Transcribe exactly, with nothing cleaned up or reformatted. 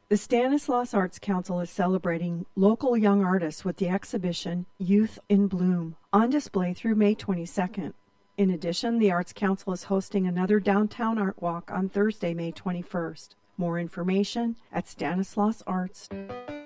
The Stanislaus Arts Council is celebrating local young artists with the exhibition Youth in Bloom, on display through May twenty-second. In addition, the Arts Council is hosting another downtown art walk on Thursday, May twenty-first. More information at stanislaus arts dot org.